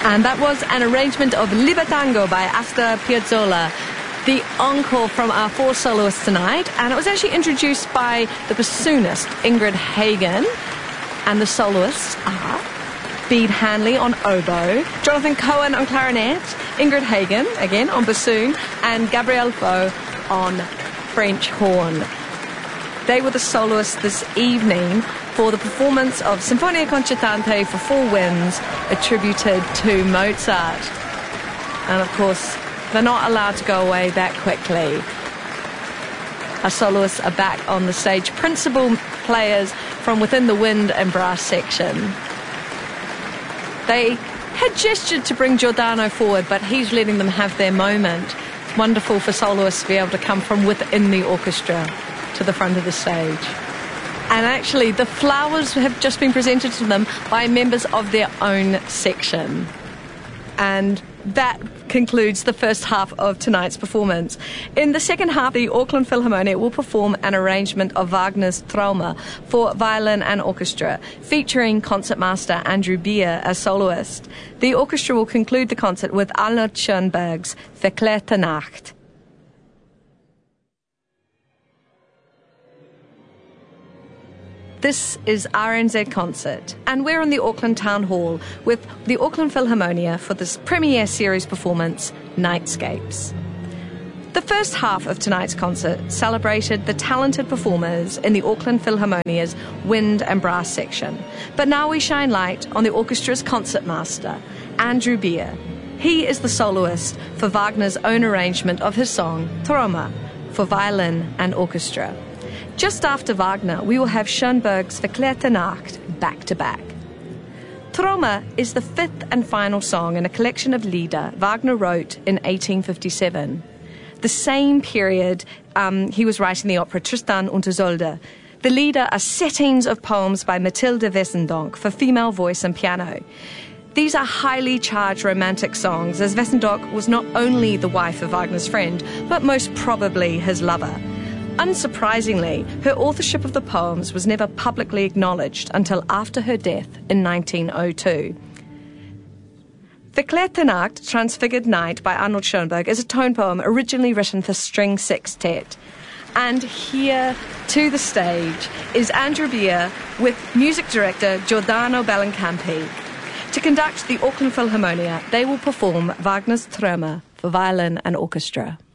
And that was an arrangement of Libertango by Astor Piazzolla, the encore from our four soloists tonight. And it was actually introduced by the bassoonist Ingrid Hagen. And the soloists are Bede Hanley on oboe, Jonathan Cohen on clarinet, Ingrid Hagen, again, on bassoon, and Gabrielle Faux on French horn. They were the soloists this evening for the performance of Sinfonia Concertante for Four Winds, attributed to Mozart. And of course, they're not allowed to go away that quickly. Our soloists are back on the stage, principal players from within the wind and brass section. They had gestured to bring Giordano forward, but he's letting them have their moment. It's wonderful for soloists to be able to come from within the orchestra to the front of the stage. And actually, the flowers have just been presented to them by members of their own section. And that concludes the first half of tonight's performance. In the second half, the Auckland Philharmonic will perform an arrangement of Wagner's Trauma for violin and orchestra, featuring concertmaster Andrew Beer as soloist. The orchestra will conclude the concert with Arnold Schoenberg's Verklärte Nacht. This is RNZ Concert, and we're in the Auckland Town Hall with the Auckland Philharmonia for this premiere series performance, Nightscapes. The first half of tonight's concert celebrated the talented performers in the Auckland Philharmonia's wind and brass section. But now we shine light on the orchestra's concertmaster, Andrew Beer. He is the soloist for Wagner's own arrangement of his song, Trauma, for violin and orchestra. Just after Wagner, we will have Schoenberg's Verklärte Nacht back-to-back. Trauma is the fifth and final song in a collection of lieder Wagner wrote in 1857. The same period he was writing the opera Tristan und Isolde. The lieder are settings of poems by Mathilde Wessendonck for female voice and piano. These are highly charged romantic songs, as Wessendonck was not only the wife of Wagner's friend, but most probably his lover. Unsurprisingly, her authorship of the poems was never publicly acknowledged until after her death in 1902. Verklärte Nacht, Transfigured Night by Arnold Schoenberg is a tone poem originally written for string sextet. And here to the stage is Andrew Beer with music director Giordano Bellincampi. To conduct the Auckland Philharmonia, they will perform Wagner's Trauma for violin and orchestra.